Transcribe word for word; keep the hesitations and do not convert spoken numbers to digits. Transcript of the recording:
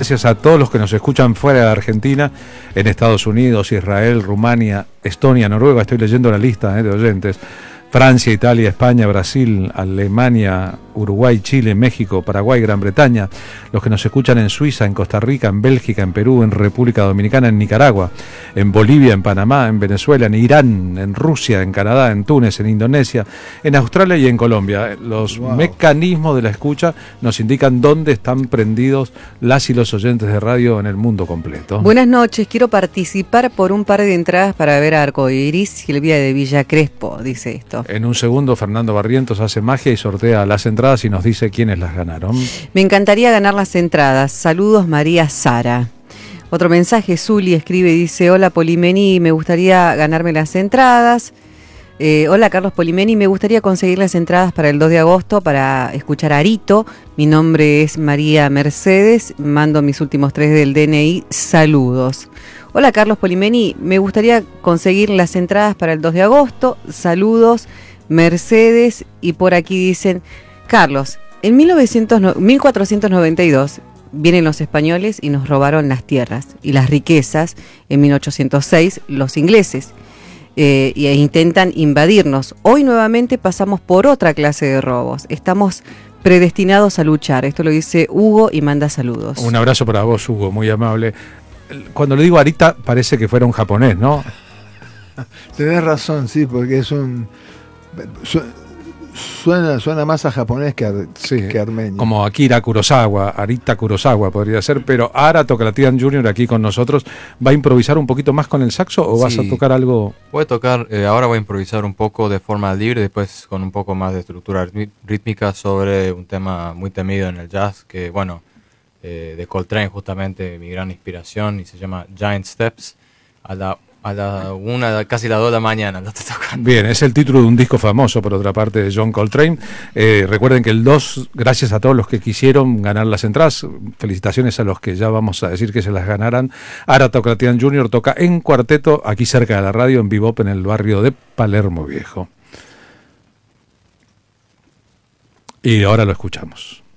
gracias a todos los que nos escuchan fuera de Argentina, en Estados Unidos, Israel, Rumania, Estonia, Noruega, estoy leyendo la lista eh, de oyentes, Francia, Italia, España, Brasil, Alemania, Uruguay, Chile, México, Paraguay, Gran Bretaña, los que nos escuchan en Suiza, en Costa Rica, en Bélgica, en Perú, en República Dominicana, en Nicaragua, en Bolivia, en Panamá, en Venezuela, en Irán, en Rusia, en Canadá, en Túnez, en Indonesia, en Australia y en Colombia. Los wow. mecanismos de la escucha nos indican dónde están prendidos las y los oyentes de radio en el mundo completo. Buenas noches, quiero participar por un par de entradas para ver a Arcoiris, Silvia de Villa Crespo, dice esto. En un segundo, Fernando Barrientos hace magia y sortea las entradas y nos dice quiénes las ganaron. Me encantaría ganar las entradas. Saludos, María Sara. Otro mensaje, Zuli escribe y dice: hola Polimeni, me gustaría ganarme las entradas. Eh, hola Carlos Polimeni, me gustaría conseguir las entradas para el dos de agosto para escuchar a Arito. Mi nombre es María Mercedes, mando mis últimos tres del D N I. Saludos. Hola Carlos Polimeni, me gustaría conseguir las entradas para el dos de agosto. Saludos, Mercedes. Y por aquí dicen: Carlos, en mil cuatrocientos noventa y dos vienen los españoles y nos robaron las tierras y las riquezas. En mil ochocientos seis los ingleses eh, e intentan invadirnos. Hoy nuevamente pasamos por otra clase de robos. Estamos predestinados a luchar. Esto lo dice Hugo y manda saludos. Un abrazo para vos, Hugo, muy amable. Cuando le digo Arita parece que fuera un japonés, ¿no? Tenés razón, sí, porque es un... Su, suena, suena más a japonés que, ar, sí, que armenio. Como Akira Kurosawa, Arita Kurosawa podría ser, pero Ara Toclatian junior aquí con nosotros. ¿Va a improvisar un poquito más con el saxo o vas sí. a tocar algo? Voy a tocar, eh, ahora voy a improvisar un poco de forma libre, después con un poco más de estructura rítmica sobre un tema muy temido en el jazz, que bueno... Eh, de Coltrane, justamente mi gran inspiración, y se llama Giant Steps. A la, a la una, casi las dos de la mañana lo estoy tocando. Bien, es el título de un disco famoso, por otra parte, de John Coltrane. Eh, recuerden que el dos, gracias a todos los que quisieron ganar las entradas, felicitaciones a los que ya vamos a decir que se las ganarán. Ara Toclatian junior toca en cuarteto, aquí cerca de la radio, en Bebop, en el barrio de Palermo Viejo. Y ahora lo escuchamos.